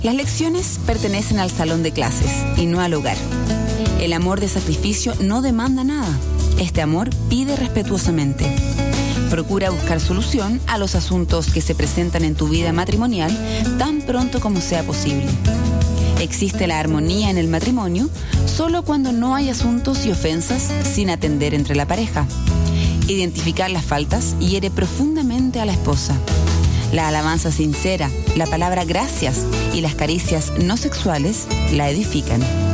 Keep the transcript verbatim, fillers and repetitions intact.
Las lecciones pertenecen al salón de clases y no al hogar. El amor de sacrificio no demanda nada. Este amor pide respetuosamente. Procura buscar solución a los asuntos que se presentan en tu vida matrimonial tan pronto como sea posible. Existe la armonía en el matrimonio solo cuando no hay asuntos y ofensas sin atender entre la pareja. Identificar las faltas hiere profundamente a la esposa. La alabanza sincera, la palabra gracias y las caricias no sexuales la edifican.